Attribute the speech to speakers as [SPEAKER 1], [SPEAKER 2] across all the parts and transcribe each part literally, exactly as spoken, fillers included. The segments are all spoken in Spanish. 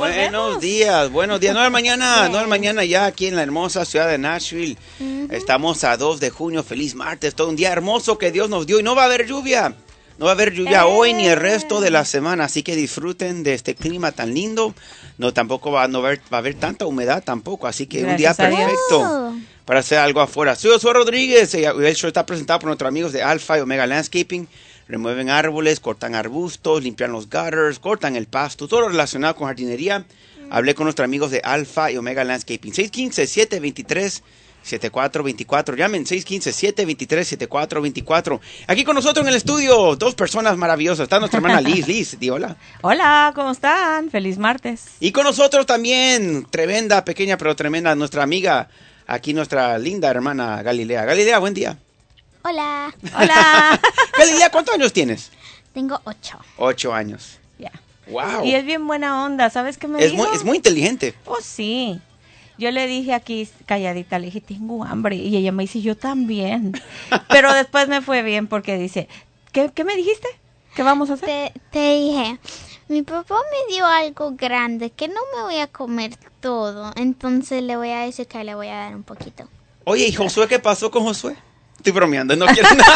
[SPEAKER 1] Buenos
[SPEAKER 2] volvemos.
[SPEAKER 1] días, buenos días. No es mañana, no es mañana ya aquí en la hermosa ciudad de Nashville. Uh-huh. Estamos a dos de junio, feliz martes, todo un día hermoso que Dios nos dio y no va a haber lluvia. No va a haber lluvia eh. hoy ni el resto de la semana, así que disfruten de este clima tan lindo. No, tampoco va, no va, a, haber, va a haber tanta humedad tampoco, así que Gracias un día perfecto para hacer algo afuera. Soy Josué Rodríguez, el show está presentado por nuestros amigos de Alpha y Omega Landscaping. Remueven árboles, cortan arbustos, limpian los gutters, cortan el pasto, todo lo relacionado con jardinería. Hablé con nuestros amigos de Alpha y Omega Landscaping. seis uno cinco, siete dos tres, siete cuatro dos cuatro. Llamen seis uno cinco, siete dos tres, siete cuatro dos cuatro. Aquí con nosotros en el estudio, dos personas maravillosas. Está nuestra hermana Liz. Liz, di hola.
[SPEAKER 2] Hola, ¿cómo están? Feliz martes.
[SPEAKER 1] Y con nosotros también, tremenda, pequeña pero tremenda, nuestra amiga, aquí nuestra linda hermana Galilea. Galilea, buen día.
[SPEAKER 3] Hola.
[SPEAKER 2] Hola.
[SPEAKER 1] Galilea, ¿cuántos años tienes?
[SPEAKER 3] Tengo ocho.
[SPEAKER 1] Ocho años.
[SPEAKER 2] Ya.
[SPEAKER 1] Yeah. Wow.
[SPEAKER 2] Y es bien buena onda, ¿sabes qué me
[SPEAKER 1] es
[SPEAKER 2] dijo?
[SPEAKER 1] Muy, es muy inteligente.
[SPEAKER 2] Oh, sí. Yo le dije aquí calladita, le dije, tengo hambre. Y ella me dice, yo también. Pero después me fue bien porque dice, ¿qué, qué me dijiste? ¿Qué vamos a hacer?
[SPEAKER 3] Te, te dije, mi papá me dio algo grande que no me voy a comer todo. Entonces le voy a decir que le voy a dar un poquito.
[SPEAKER 1] Oye, ¿y Josué qué pasó con Josué? Estoy bromeando, no quiero nada.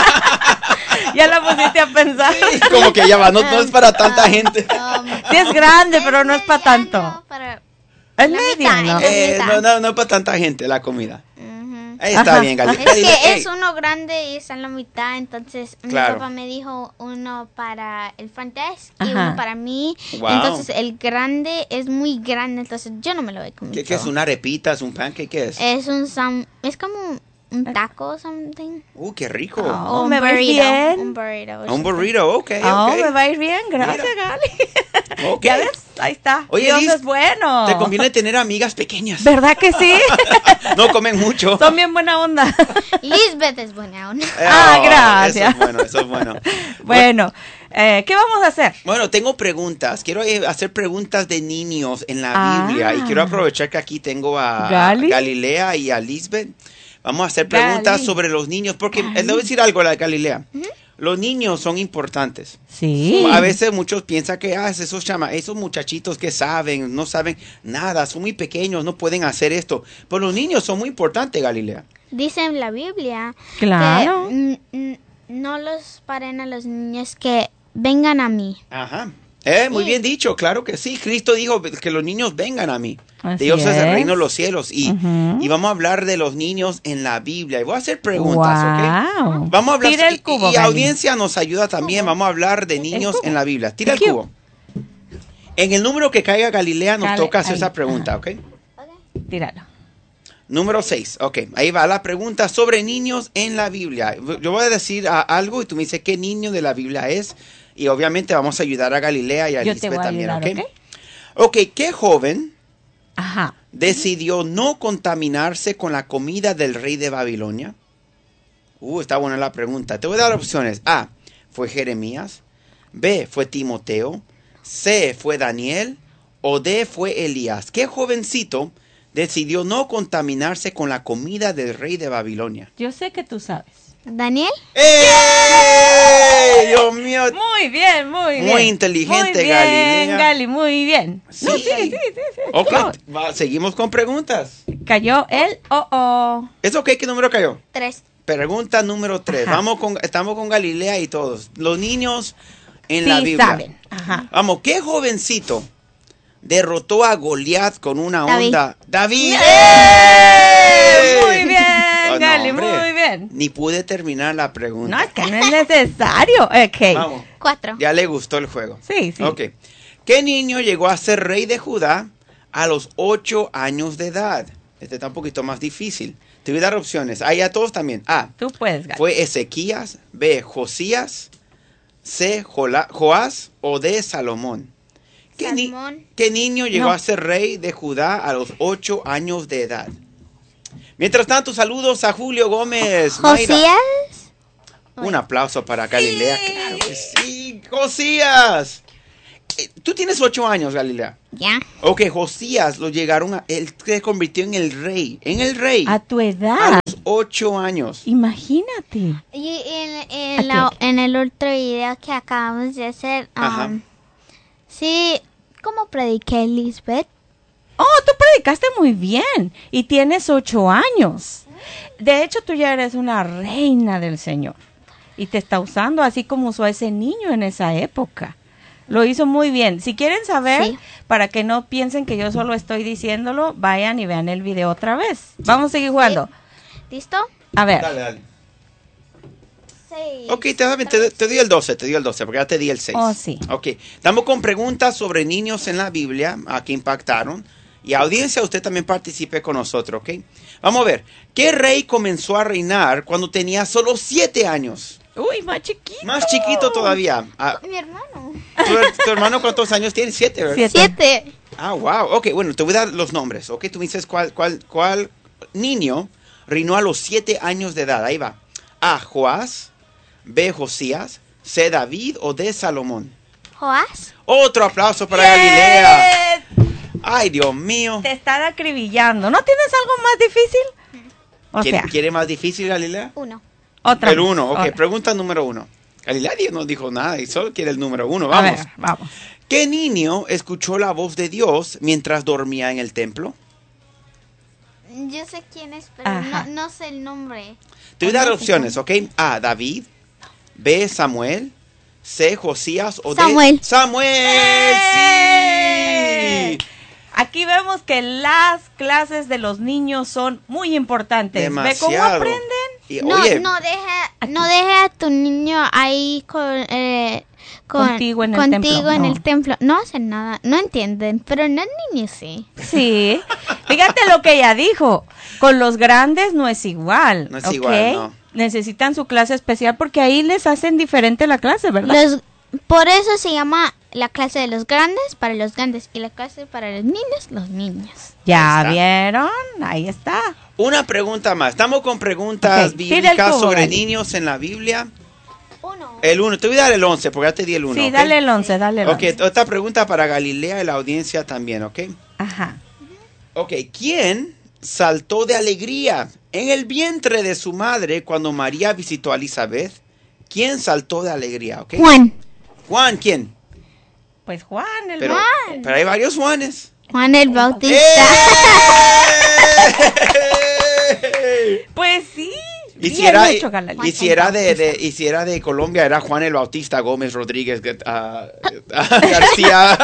[SPEAKER 2] Ya la pusiste a pensar.
[SPEAKER 1] Sí, como que ya va, no, no es para tanta gente.
[SPEAKER 3] Um,
[SPEAKER 2] sí es grande, pero no es para tanto.
[SPEAKER 3] No, para
[SPEAKER 2] es mediano.
[SPEAKER 1] Eh, no, no, no es para tanta gente la comida.
[SPEAKER 3] Uh-huh.
[SPEAKER 1] Ahí está Ajá. bien, Gali.
[SPEAKER 3] Es que hey. es uno grande y está en la mitad, entonces
[SPEAKER 1] claro.
[SPEAKER 3] mi papá me dijo uno para el front desk y Ajá. uno para mí.
[SPEAKER 1] Wow.
[SPEAKER 3] Entonces el grande es muy grande, entonces yo no me lo voy a comer.
[SPEAKER 1] ¿Qué, ¿qué es? ¿Una arepita? ¿Es un pancake? ¿Qué es?
[SPEAKER 3] Es un sam es como un taco something.
[SPEAKER 1] Uh, qué rico.
[SPEAKER 2] Oh, me va a ir bien.
[SPEAKER 3] Un burrito.
[SPEAKER 1] Un burrito, ok,
[SPEAKER 2] oh,
[SPEAKER 1] ok.
[SPEAKER 2] me va a ir bien, gracias, Mira. Gali.
[SPEAKER 1] Okay.
[SPEAKER 2] ¿Ya ves? Ahí está.
[SPEAKER 1] Oye,
[SPEAKER 2] Dios
[SPEAKER 1] Liz,
[SPEAKER 2] es bueno.
[SPEAKER 1] Te conviene tener amigas pequeñas.
[SPEAKER 2] ¿Verdad que sí?
[SPEAKER 1] No comen mucho.
[SPEAKER 2] Son bien buena onda.
[SPEAKER 3] Lisbeth es buena onda.
[SPEAKER 1] Oh,
[SPEAKER 2] ah, gracias.
[SPEAKER 1] Eso es bueno, eso es bueno.
[SPEAKER 2] Bueno, eh, ¿qué vamos a hacer?
[SPEAKER 1] Bueno, tengo preguntas. Quiero eh, hacer preguntas de niños en la ah. Biblia. Y quiero aprovechar que aquí tengo a,
[SPEAKER 2] ¿Gali?
[SPEAKER 1] a Galilea y a Lisbeth. Vamos a hacer preguntas Gali. sobre los niños. Porque Gali. le voy a decir algo a la Galilea. Uh-huh. Los niños son importantes.
[SPEAKER 2] Sí.
[SPEAKER 1] A veces muchos piensan que ah, esos, chama, esos muchachitos que saben, no saben nada, son muy pequeños, no pueden hacer esto. Pero los niños son muy importantes, Galilea.
[SPEAKER 3] Dice en la Biblia
[SPEAKER 2] claro.
[SPEAKER 3] que n- no los paren a los niños, que vengan a mí.
[SPEAKER 1] Ajá. Eh, muy sí. bien dicho, claro que sí. Cristo dijo que los niños vengan a mí.
[SPEAKER 2] Así
[SPEAKER 1] Dios es. es el reino de
[SPEAKER 2] es.
[SPEAKER 1] los cielos. Y, uh-huh. y vamos a hablar de los niños en la Biblia. Y voy a hacer preguntas,
[SPEAKER 2] wow.
[SPEAKER 1] ¿ok? Vamos a hablar.
[SPEAKER 2] Tira el cubo,
[SPEAKER 1] y, y audiencia nos ayuda también. Vamos a hablar de niños en la Biblia. Tira el, el cubo. En el número que caiga Galilea nos Gal- toca hacer ahí. esa pregunta, ¿ok?
[SPEAKER 3] okay.
[SPEAKER 2] Tíralo.
[SPEAKER 1] Número seis. Ok, ahí va la pregunta sobre niños en la Biblia. Yo voy a decir uh, algo y tú me dices qué niño de la Biblia es. Y obviamente vamos a ayudar a Galilea y a Lisbeth también, ¿ok? ¿okay? Ok, ¿qué joven
[SPEAKER 2] Ajá.
[SPEAKER 1] decidió no contaminarse con la comida del rey de Babilonia? Uh, está buena la pregunta. Te voy a dar opciones. A, fue Jeremías. B, fue Timoteo. C, fue Daniel. O D, fue Elías. ¿Qué jovencito decidió no contaminarse con la comida del rey de Babilonia?
[SPEAKER 2] Yo sé que tú sabes.
[SPEAKER 3] ¿Daniel?
[SPEAKER 1] ¡Eh! Dios mío.
[SPEAKER 2] Muy bien, muy bien.
[SPEAKER 1] Muy inteligente,
[SPEAKER 2] muy bien,
[SPEAKER 1] Galilea.
[SPEAKER 2] Gali, muy bien.
[SPEAKER 1] Sí.
[SPEAKER 2] No, sigue, sigue, sigue.
[SPEAKER 1] Ok, va, seguimos con preguntas.
[SPEAKER 2] Cayó el oh oh.
[SPEAKER 1] ¿Es ok? ¿Qué número cayó?
[SPEAKER 3] Tres.
[SPEAKER 1] Pregunta número tres. Ajá. Vamos con, estamos con Galilea y todos. Los niños en
[SPEAKER 2] sí,
[SPEAKER 1] la Biblia.
[SPEAKER 2] Saben. Ajá.
[SPEAKER 1] Vamos, ¿qué jovencito derrotó a Goliat con una
[SPEAKER 3] David.
[SPEAKER 1] onda? ¡David!
[SPEAKER 2] ¡Eh! Muy bien,
[SPEAKER 1] oh,
[SPEAKER 2] Gali,
[SPEAKER 1] no,
[SPEAKER 2] muy bien.
[SPEAKER 1] Ni pude terminar la pregunta.
[SPEAKER 2] No, es que no es necesario. Ok.
[SPEAKER 1] Vamos.
[SPEAKER 3] Cuatro.
[SPEAKER 1] Ya le gustó el juego.
[SPEAKER 2] Sí, sí.
[SPEAKER 1] Ok. ¿Qué niño llegó a ser rey de Judá a los ocho años de edad? Este está un poquito más difícil. Te voy a dar opciones. Ahí a todos también. A.
[SPEAKER 2] Tú puedes, Gali.
[SPEAKER 1] ¿Fue Ezequías? B. Josías. C. Jola, Joás. O D. Salomón. ¿Qué, ni, ¿Qué niño llegó no. a ser rey de Judá a los ocho años de edad? Mientras tanto, saludos a Julio Gómez.
[SPEAKER 3] ¿Josías?
[SPEAKER 1] Un aplauso para Galilea. Sí. Claro que sí. Josías. Tú tienes ocho años, Galilea.
[SPEAKER 3] Ya.
[SPEAKER 1] Ok, Josías lo llegaron a... Él se convirtió en el rey. En el rey.
[SPEAKER 2] A tu edad.
[SPEAKER 1] A los ocho años.
[SPEAKER 2] Imagínate.
[SPEAKER 3] Y en, en, la, en el otro video que acabamos de hacer... Um, sí, ¿Cómo prediqué, Lisbeth?
[SPEAKER 2] Oh, tú predicaste muy bien y tienes ocho años. De hecho, tú ya eres una reina del Señor y te está usando así como usó a ese niño en esa época. Lo hizo muy bien. Si quieren saber,
[SPEAKER 3] Sí.
[SPEAKER 2] para que no piensen que yo solo estoy diciéndolo, vayan y vean el video otra vez. Vamos a seguir jugando.
[SPEAKER 3] ¿Listo?
[SPEAKER 2] A ver.
[SPEAKER 1] Dale, dale.
[SPEAKER 3] Seis.
[SPEAKER 1] Ok, te, te, te doy el doce, te doy el doce, porque ya te di el seis.
[SPEAKER 2] Oh, sí.
[SPEAKER 1] Ok, estamos con preguntas sobre niños en la Biblia, a que impactaron. Y audiencia, usted también participe con nosotros, ¿ok? Vamos a ver, ¿qué rey comenzó a reinar cuando tenía solo siete años?
[SPEAKER 2] Uy, más chiquito.
[SPEAKER 1] Más chiquito todavía. Ah,
[SPEAKER 3] Mi hermano.
[SPEAKER 1] ¿tu, tu hermano cuántos años tiene? Siete, ¿verdad?
[SPEAKER 2] Siete.
[SPEAKER 3] Siete.
[SPEAKER 1] Ah, wow. Ok, bueno, te voy a dar los nombres, ¿ok? Tú me dices cuál, cuál, cuál niño reinó a los siete años de edad. Ahí va. A, Joás. B, Josías. C, David o D, Salomón.
[SPEAKER 3] ¿Joás?
[SPEAKER 1] Otro aplauso para
[SPEAKER 2] Yes.
[SPEAKER 1] Galilea. Ay, Dios mío.
[SPEAKER 2] Te están acribillando. ¿No tienes algo más difícil? O
[SPEAKER 1] ¿Quiere,
[SPEAKER 2] sea,
[SPEAKER 1] quiere más difícil, Galilea?
[SPEAKER 3] Uno.
[SPEAKER 2] otra
[SPEAKER 1] El
[SPEAKER 2] vez.
[SPEAKER 1] uno, ok.
[SPEAKER 2] Otra.
[SPEAKER 1] Pregunta número uno. Galilea no dijo nada y solo quiere el número uno.
[SPEAKER 2] A
[SPEAKER 1] Vamos.
[SPEAKER 2] ver, vamos.
[SPEAKER 1] ¿Qué niño escuchó la voz de Dios mientras dormía en el templo?
[SPEAKER 3] Yo sé quién es, pero
[SPEAKER 2] Ajá.
[SPEAKER 3] no, no sé el nombre.
[SPEAKER 1] Te voy a dar opciones, ¿ok? A, David. B, Samuel. C, Josías o D.
[SPEAKER 3] Samuel.
[SPEAKER 1] ¡Samuel!
[SPEAKER 2] ¡Eh!
[SPEAKER 1] ¡Sí!
[SPEAKER 2] Aquí vemos que las clases de los niños son muy importantes. ¿Ve cómo
[SPEAKER 1] Demasiado.
[SPEAKER 2] aprenden?
[SPEAKER 1] Y,
[SPEAKER 3] No,
[SPEAKER 1] oye,
[SPEAKER 3] no deja, no deja a tu niño ahí con, eh, con-
[SPEAKER 2] Contigo en el
[SPEAKER 3] contigo
[SPEAKER 2] templo,
[SPEAKER 3] en
[SPEAKER 2] no.
[SPEAKER 3] el templo. No hacen nada, no entienden, pero los niños sí.
[SPEAKER 2] Sí. Fíjate lo que ella dijo. Con los grandes no es igual.
[SPEAKER 1] No es
[SPEAKER 2] ¿ok?
[SPEAKER 1] igual, no.
[SPEAKER 2] Necesitan su clase especial porque ahí les hacen diferente la clase, ¿verdad?
[SPEAKER 3] Los, por eso se llama la clase de los grandes para los grandes y la clase para los niños, los niños.
[SPEAKER 2] ¿Ya
[SPEAKER 1] Ahí está.
[SPEAKER 2] vieron? Ahí está.
[SPEAKER 1] una pregunta más. Estamos con preguntas
[SPEAKER 2] Ok, tira el
[SPEAKER 1] bíblicas
[SPEAKER 2] tubo,
[SPEAKER 1] sobre
[SPEAKER 2] dale.
[SPEAKER 1] niños en la Biblia.
[SPEAKER 3] Uno.
[SPEAKER 1] El uno. Te voy a dar el once porque ya te di el uno.
[SPEAKER 2] Sí,
[SPEAKER 1] ¿ok?
[SPEAKER 2] dale el once, dale el
[SPEAKER 1] Ok,
[SPEAKER 2] once.
[SPEAKER 1] esta pregunta para Galilea y la audiencia también, ¿ok?
[SPEAKER 2] Ajá.
[SPEAKER 1] Ok, ¿quién saltó de alegría en el vientre de su madre cuando María visitó a Elizabeth? ¿Quién saltó de alegría, ok?
[SPEAKER 3] Juan.
[SPEAKER 1] Juan, ¿quién?
[SPEAKER 2] Pues Juan, el
[SPEAKER 1] Pero,
[SPEAKER 3] Juan.
[SPEAKER 1] pero hay varios Juanes.
[SPEAKER 3] Juan el Bautista.
[SPEAKER 1] ¡Eh!
[SPEAKER 2] Pues sí.
[SPEAKER 1] Y si
[SPEAKER 2] Bien
[SPEAKER 1] era,
[SPEAKER 2] hecho, Galilea.
[SPEAKER 1] y si era de, de- y si era de Colombia, era Juan el Bautista Gómez Rodríguez ah, ah, García.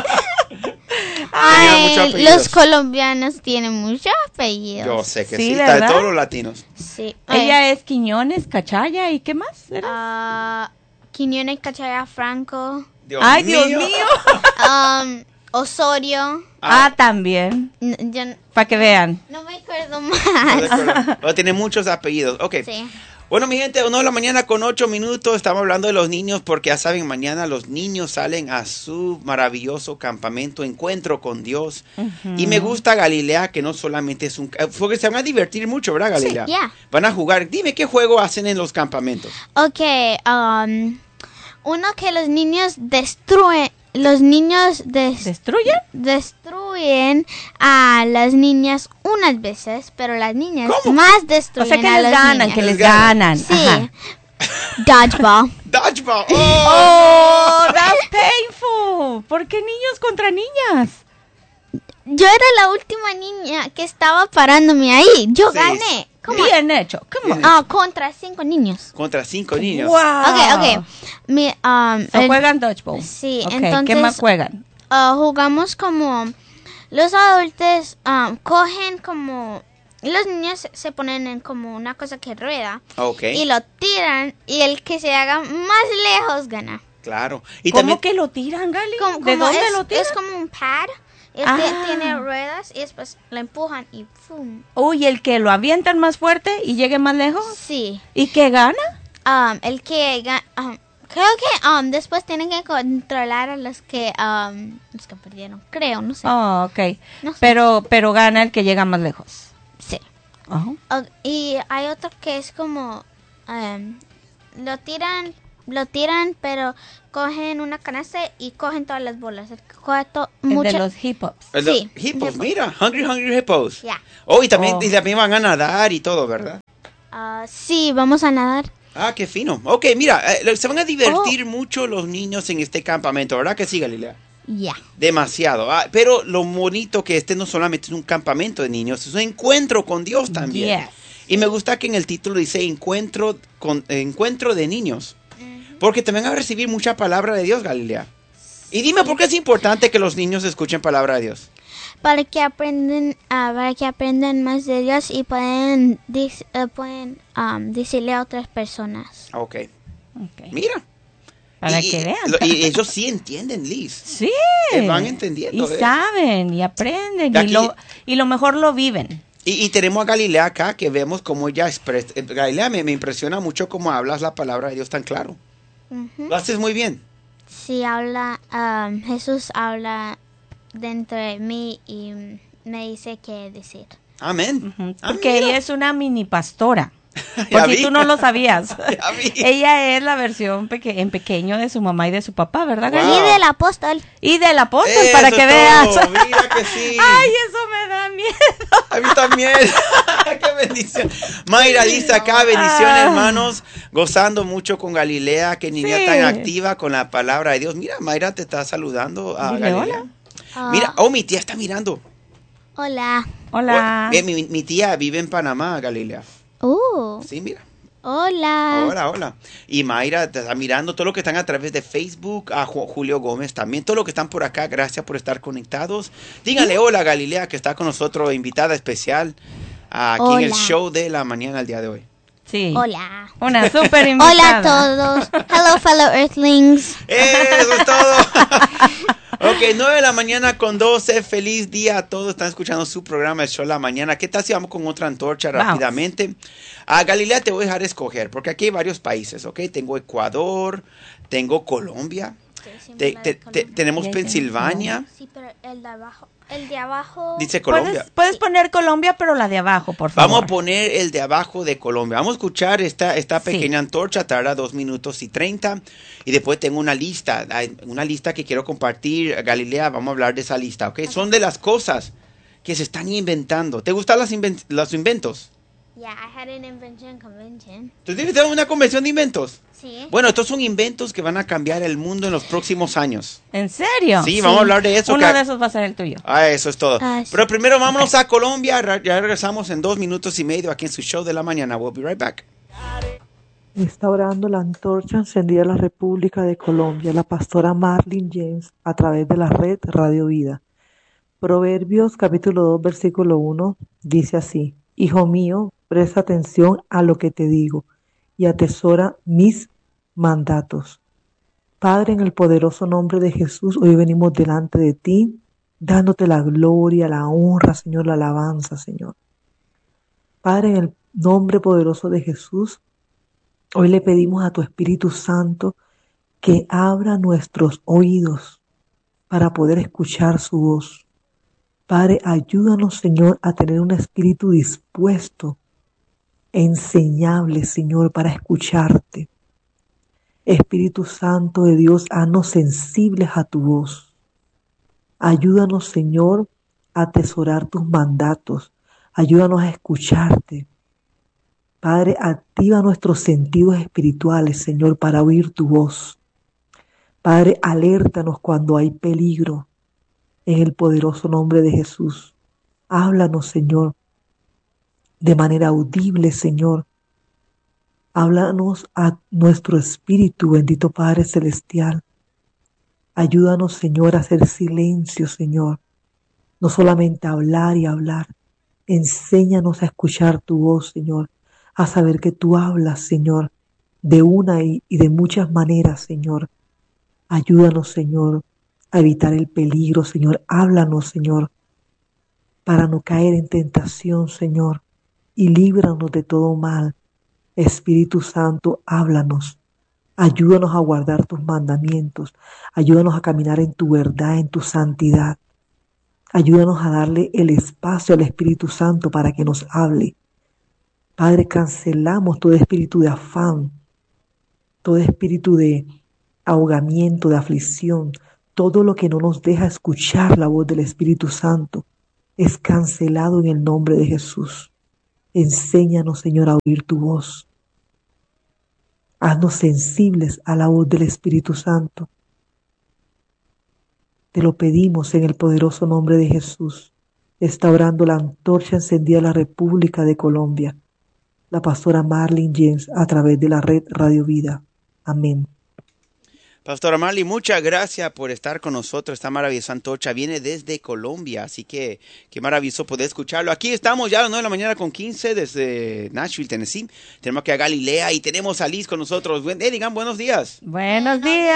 [SPEAKER 1] Tenía muchos
[SPEAKER 3] Ay,
[SPEAKER 1] apellidos.
[SPEAKER 3] los colombianos tienen muchos apellidos.
[SPEAKER 1] Yo sé que
[SPEAKER 2] Sí,
[SPEAKER 1] sí, está de
[SPEAKER 2] ¿verdad?
[SPEAKER 1] todos los latinos.
[SPEAKER 3] Sí.
[SPEAKER 2] Ella es Quiñones, Cachaya, ¿y qué más? era?
[SPEAKER 3] Ah, Quiñones, Cachaya, Franco,
[SPEAKER 1] Dios
[SPEAKER 2] Ay, Dios
[SPEAKER 1] mío.
[SPEAKER 2] mío.
[SPEAKER 3] um, Osorio.
[SPEAKER 2] Ah, también.
[SPEAKER 3] N- yo n-
[SPEAKER 2] Para que vean.
[SPEAKER 3] no me acuerdo
[SPEAKER 1] No de
[SPEAKER 3] más.
[SPEAKER 1] acuerdo. Oh, tiene muchos apellidos. Ok.
[SPEAKER 3] Sí.
[SPEAKER 1] Bueno, mi gente, uno de la mañana con ocho minutos. Estamos hablando de los niños porque ya saben, mañana los niños salen a su maravilloso campamento, encuentro con Dios. Y me gusta Galilea, que no solamente es un... Porque se van a divertir mucho, ¿verdad, Galilea?
[SPEAKER 3] ya.
[SPEAKER 1] Van a jugar. Dime qué juego hacen en los campamentos.
[SPEAKER 3] Ok, um, uno que los niños destruyen, los niños des-
[SPEAKER 2] ¿Destruyen?
[SPEAKER 3] destruyen a las niñas unas veces, pero las niñas
[SPEAKER 1] ¿Cómo?
[SPEAKER 3] más
[SPEAKER 2] O
[SPEAKER 3] destruyen
[SPEAKER 2] sea que
[SPEAKER 3] a
[SPEAKER 2] les
[SPEAKER 3] los
[SPEAKER 2] ganan,
[SPEAKER 3] niños.
[SPEAKER 2] que les
[SPEAKER 1] Les ganan.
[SPEAKER 2] ganan.
[SPEAKER 3] Sí.
[SPEAKER 2] Ajá.
[SPEAKER 3] Dodgeball.
[SPEAKER 1] Dodgeball. ¡Oh!
[SPEAKER 2] Oh, that's painful. ¿Por qué niños contra niñas?
[SPEAKER 3] Yo era la última niña que estaba parándome ahí. Yo
[SPEAKER 1] Sí.
[SPEAKER 3] gané. ¿Cómo?
[SPEAKER 2] Bien hecho. Come on.
[SPEAKER 1] Bien
[SPEAKER 3] Ah, contra cinco niños.
[SPEAKER 1] Contra cinco niños.
[SPEAKER 2] Wow.
[SPEAKER 3] Ok, ok. Mi, um,
[SPEAKER 2] So
[SPEAKER 3] el-
[SPEAKER 2] juegan dodgeball.
[SPEAKER 3] Sí,
[SPEAKER 2] Ok,
[SPEAKER 3] entonces-
[SPEAKER 2] ¿qué más juegan?
[SPEAKER 3] ah, jugamos como los adultos um, cogen como los niños se- se ponen en como una cosa que rueda
[SPEAKER 1] Ok,
[SPEAKER 3] y lo tiran y el que se haga más lejos gana.
[SPEAKER 1] claro. Y
[SPEAKER 2] ¿Cómo
[SPEAKER 1] también...
[SPEAKER 2] que lo tiran, Gali?
[SPEAKER 3] Como-
[SPEAKER 2] ¿De
[SPEAKER 3] como
[SPEAKER 2] dónde
[SPEAKER 3] es,
[SPEAKER 2] lo tiran?
[SPEAKER 3] es como un pad. y
[SPEAKER 2] Ah.
[SPEAKER 3] este tiene ruedas y después lo empujan y ¡pum!
[SPEAKER 2] Uy, el que lo avientan más fuerte y llegue más lejos.
[SPEAKER 3] Sí.
[SPEAKER 2] ¿Y qué gana?
[SPEAKER 3] Um, el que ga- um, creo que um, después tienen que controlar a los que um, los que perdieron. Creo, no sé.
[SPEAKER 2] Oh, ok.
[SPEAKER 3] No sé.
[SPEAKER 2] Pero, pero gana el que llega más lejos.
[SPEAKER 3] Sí.
[SPEAKER 2] Ajá.
[SPEAKER 3] O- y hay otro que es como em, lo tiran lo tiran pero cogen una canasta y cogen todas las bolas. El que coge to-
[SPEAKER 2] El
[SPEAKER 3] mucha-
[SPEAKER 2] de los hip hops.
[SPEAKER 1] El de-
[SPEAKER 3] sí,
[SPEAKER 1] hippos,
[SPEAKER 3] hippos.
[SPEAKER 1] mira. Hungry, hungry hippos.
[SPEAKER 3] Ya.
[SPEAKER 1] Oh, y también,
[SPEAKER 2] Oh.
[SPEAKER 1] y también van a nadar y todo, ¿verdad?
[SPEAKER 3] Ah, sí, vamos a nadar.
[SPEAKER 1] Ah, qué fino. Ok, mira, eh, se van a divertir
[SPEAKER 2] Oh.
[SPEAKER 1] mucho los niños en este campamento, ¿verdad que sí, Galilea?
[SPEAKER 3] Ya.
[SPEAKER 1] Demasiado. Ah, pero lo bonito que este no solamente es un campamento de niños, es un encuentro con Dios también.
[SPEAKER 2] Yes.
[SPEAKER 1] Y me gusta que en el título dice encuentro, con, encuentro de niños. Porque también va a recibir mucha palabra de Dios, Galilea. Y dime, ¿por qué es importante que los niños escuchen palabra de Dios?
[SPEAKER 3] Para que aprenden, ah, para que aprendan más de Dios y pueden, dis- eh, pueden um, decirle a otras personas.
[SPEAKER 1] Ok.
[SPEAKER 2] Ok.
[SPEAKER 1] Mira.
[SPEAKER 2] Para
[SPEAKER 1] y,
[SPEAKER 2] que vean.
[SPEAKER 1] lo- y ellos sí entienden, Liz.
[SPEAKER 2] Sí.
[SPEAKER 1] Eh, van entendiendo,
[SPEAKER 2] Y
[SPEAKER 1] eh.
[SPEAKER 2] saben, y aprenden,
[SPEAKER 1] Y aquí-
[SPEAKER 2] y, lo, y lo mejor lo viven.
[SPEAKER 1] Y, y tenemos a Galilea acá, que vemos cómo ella expresa. eh, Galilea, me, me impresiona mucho cómo hablas la palabra de Dios tan claro.
[SPEAKER 3] Ujú.
[SPEAKER 1] Lo haces muy bien.
[SPEAKER 3] Sí, habla, um, Jesús habla dentro de mí y mm, me dice qué decir.
[SPEAKER 1] Amén.
[SPEAKER 2] Ujú,
[SPEAKER 1] Ah,
[SPEAKER 2] Porque
[SPEAKER 1] mira.
[SPEAKER 2] ella es una mini pastora.
[SPEAKER 1] Ya
[SPEAKER 2] Por si
[SPEAKER 1] vi.
[SPEAKER 2] tú no lo sabías.
[SPEAKER 1] Ya vi.
[SPEAKER 2] Ella es la versión peque- en pequeño de su mamá y de su papá, ¿verdad,
[SPEAKER 1] Wow.
[SPEAKER 2] Gali?
[SPEAKER 3] Y del apóstol.
[SPEAKER 2] Y del apóstol,
[SPEAKER 1] Eso
[SPEAKER 2] para
[SPEAKER 1] es
[SPEAKER 2] que
[SPEAKER 1] todo.
[SPEAKER 2] veas.
[SPEAKER 1] Mira que sí.
[SPEAKER 2] Ay, eso me da miedo.
[SPEAKER 1] A mí también. Qué bendición. Mayra dice acá, bendición,
[SPEAKER 2] Ah.
[SPEAKER 1] hermanos. Gozando mucho con Galilea, que niña
[SPEAKER 2] Sí.
[SPEAKER 1] tan activa con la palabra de Dios. Mira, Mayra te está saludando a
[SPEAKER 2] Dile
[SPEAKER 1] Galilea.
[SPEAKER 2] hola.
[SPEAKER 3] Ah,
[SPEAKER 1] Mira, oh, mi tía está mirando.
[SPEAKER 3] Hola.
[SPEAKER 2] Hola.
[SPEAKER 1] Oh, mi, mi tía vive en Panamá, Galilea.
[SPEAKER 3] Uh,
[SPEAKER 1] Sí, mira.
[SPEAKER 3] hola.
[SPEAKER 1] Hola, hola. Y Mayra te está mirando, todo lo que están a través de Facebook, a Ju- Julio Gómez también, todo lo que están por acá, gracias por estar conectados. Díganle hola a Galilea, que está con nosotros, invitada especial, aquí en el
[SPEAKER 3] Hola.
[SPEAKER 1] show de la mañana el día de hoy.
[SPEAKER 2] Sí.
[SPEAKER 3] Hola.
[SPEAKER 2] Una súper
[SPEAKER 3] Hola
[SPEAKER 2] invitada.
[SPEAKER 3] a todos. Hello, fellow Earthlings.
[SPEAKER 1] Eso es todo. Ok, nueve de la mañana con doce. Feliz día a todos. Están escuchando su programa, el show de la mañana. ¿Qué tal si vamos con otra antorcha
[SPEAKER 2] Vamos.
[SPEAKER 1] rápidamente? A Galilea te voy a dejar escoger, porque aquí hay varios países, ¿ok? Tengo Ecuador, tengo Colombia, te- te- te- tenemos
[SPEAKER 2] Ya, ya,
[SPEAKER 1] Pensilvania,
[SPEAKER 3] Sí, pero el de abajo. El de abajo.
[SPEAKER 1] dice Colombia.
[SPEAKER 2] Puedes, puedes poner Colombia, pero la de abajo, por favor.
[SPEAKER 1] Vamos a poner el de abajo de Colombia. Vamos a escuchar esta, esta
[SPEAKER 2] Sí.
[SPEAKER 1] pequeña antorcha, tarda dos minutos y treinta. Y después tengo una lista, hay una lista que quiero compartir. Galilea, vamos a hablar de esa lista, ¿ok? Son de las cosas que se están inventando. ¿Te gustan las inven- los inventos?
[SPEAKER 3] Yeah, I had an invention convention.
[SPEAKER 1] ¿Tú tienes una convención de inventos?
[SPEAKER 3] Sí.
[SPEAKER 1] Bueno, estos son inventos que van a cambiar el mundo en los próximos años.
[SPEAKER 2] ¿En serio?
[SPEAKER 1] Sí, vamos a hablar de eso.
[SPEAKER 2] Uno
[SPEAKER 1] que-
[SPEAKER 2] de esos va a ser el tuyo.
[SPEAKER 1] Ah, eso es todo.
[SPEAKER 3] Ah, sí.
[SPEAKER 1] Pero primero vámonos a Colombia. Ra- Ya regresamos en dos minutos y medio aquí en su show de la mañana. We'll be right back.
[SPEAKER 4] Está orando la antorcha encendida de la República de Colombia, la pastora Marlene James, a través de la red Radio Vida. Proverbios capítulo dos, versículo uno, dice así: Hijo mío, presta atención a lo que te digo y atesora mis mandatos. Padre, en el poderoso nombre de Jesús, hoy venimos delante de ti, dándote la gloria, la honra, Señor, la alabanza, Señor. Padre, en el nombre poderoso de Jesús, hoy le pedimos a tu Espíritu Santo que abra nuestros oídos para poder escuchar su voz. Padre, ayúdanos, Señor, a tener un espíritu dispuesto, enseñable, Señor, para escucharte. Espíritu Santo de Dios, haznos sensibles a tu voz. Ayúdanos, Señor, a atesorar tus mandatos. Ayúdanos a escucharte. Padre, activa nuestros sentidos espirituales, Señor, para oír tu voz. Padre, alértanos cuando hay peligro. En el poderoso nombre de Jesús. Háblanos, Señor, de manera audible, Señor. Háblanos a nuestro espíritu, bendito Padre Celestial. Ayúdanos, Señor, a hacer silencio, Señor. No solamente hablar y hablar. Enséñanos a escuchar tu voz, Señor. A saber que tú hablas, Señor, de una y, y de muchas maneras, Señor. Ayúdanos, Señor, a evitar el peligro, Señor. Háblanos, Señor, para no caer en tentación, Señor, y líbranos de todo mal. Espíritu Santo, háblanos. Ayúdanos a guardar tus mandamientos. Ayúdanos a caminar en tu verdad, en tu santidad. Ayúdanos a darle el espacio al Espíritu Santo para que nos hable. Padre, cancelamos todo espíritu de afán, todo espíritu de ahogamiento, de aflicción, todo lo que no nos deja escuchar la voz del Espíritu Santo es cancelado en el nombre de Jesús. Enséñanos, Señor, a oír tu voz. Haznos sensibles a la voz del Espíritu Santo. Te lo pedimos en el poderoso nombre de Jesús. Está orando la antorcha encendida de la República de Colombia, la pastora Marlene James, a través de la red Radio Vida. Amén.
[SPEAKER 1] Pastora Marley, muchas gracias por estar con nosotros. Esta maravillosa antorcha viene desde Colombia, así que qué maravilloso poder escucharlo. Aquí estamos ya a las nueve de la mañana con quince desde Nashville, Tennessee. Tenemos aquí a Galilea y tenemos a Liz con nosotros. Buen, eh, digan buenos días.
[SPEAKER 2] Buenos días.